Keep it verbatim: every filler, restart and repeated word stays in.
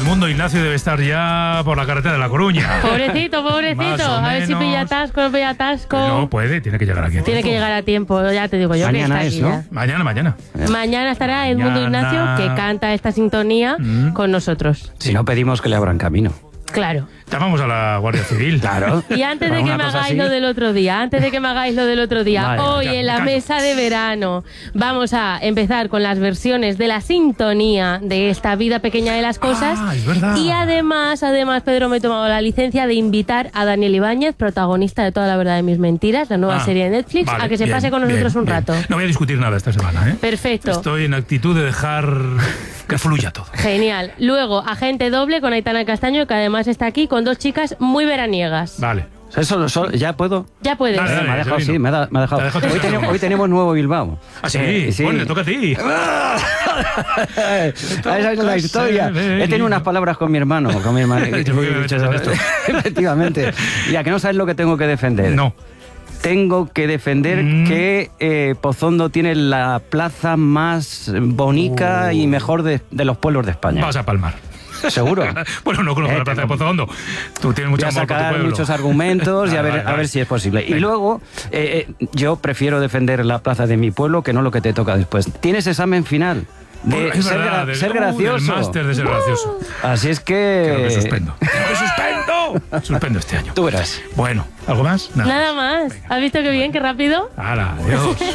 mundo, Ignacio debe estar ya por la carretera de La Coruña. Pobrecito, pobrecito. A ver si pilla atasco, no pilla atasco. No puede, tiene que llegar aquí a Tiene tiempo. que llegar a tiempo, ya te digo yo. Mañana que es, está aquí ¿no? ya. Mañana, mañana. Mañana estará Edmundo Ignacio, que canta esta sintonía Mm. con nosotros. Si no, pedimos que le abran camino. Claro. Llamamos a la Guardia Civil. Claro. Y antes de Para que una me cosa hagáis así. lo del otro día, antes de que me hagáis lo del otro día, Vale, hoy ya, en la callo. mesa de verano vamos a empezar con las versiones de la sintonía de esta vida pequeña de las cosas. Ah, es verdad. Y además, además, Pedro, me he tomado la licencia de invitar a Daniel Ibáñez, protagonista de Toda la verdad de mis mentiras, la nueva Ah, serie de Netflix, vale, a que se bien, pase con bien, nosotros un bien. rato. No voy a discutir nada esta semana, ¿eh? Perfecto. Estoy en actitud de dejar que fluya todo. Genial. Luego, Agente Doble con Aitana Castaño, que además está aquí con dos chicas muy veraniegas. Vale. Eso, eso- ¿Ya puedo? Ya puedes. Dale, dale. me ha dejado, Sabino. sí, me ha, da- me ha dejado. Te ha dejado Hoy, tus tenemos, segundos. hoy tenemos nuevo Bilbao. Ah, sí. Eh, sí. Bueno, le toca a ti. Esa es la historia. He tenido unas palabras con mi hermano. Con mi hermano. Yo me voy a meter en esto. Efectivamente. Ya que no sabes lo que tengo que defender. No. Tengo que defender Mm. que eh, Pozondo tiene la plaza más bonica Uh. y mejor de, de los pueblos de España. Vas a palmar. ¿Seguro? Bueno, no conozco Eh, la plaza de tengo- Pozondo. Tú tienes mucho Voy a amor por tu sacar pueblo. muchos argumentos y a Vale, ver, vale, a vale. ver si es posible. Y Venga. luego, eh, eh, yo prefiero defender la plaza de mi pueblo que no lo que te toca después. Tienes examen final. De Bueno, es ser, verdad, gra- del- ser uh, del gracioso. máster de ser gracioso. Así es Creo que que... suspendo. Creo que suspendo. Suspendo este año. Tú verás. Bueno, ¿algo más? Nada. Nada más. ¿Has visto qué bien, qué rápido? Hala, adiós.